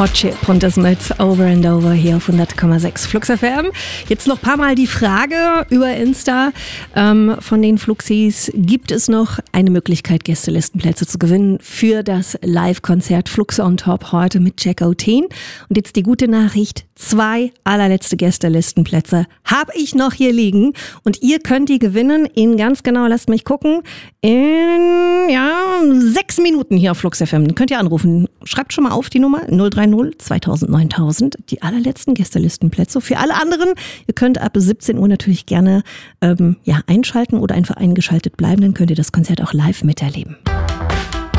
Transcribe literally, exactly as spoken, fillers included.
Hot Chip und das mit Over and Over hier auf hundert Komma sechs Flux F M. Jetzt noch ein paar Mal die Frage über Insta ähm, von den Fluxis. Gibt es noch eine Möglichkeit, Gästelistenplätze zu gewinnen für das Live-Konzert Flux on Top heute mit Jack O'Teen? Und jetzt die gute Nachricht, zwei allerletzte Gästelistenplätze habe ich noch hier liegen und ihr könnt die gewinnen in ganz genau, lasst mich gucken, in ja, sechs Minuten hier auf Flux F M. Dann könnt ihr anrufen. Schreibt schon mal auf die Nummer null drei null zweitausend neuntausend, die allerletzten Gästelistenplätze. Für alle anderen, ihr könnt ab siebzehn Uhr natürlich gerne ähm, ja, einschalten oder einfach eingeschaltet bleiben, dann könnt ihr das Konzert auch live miterleben.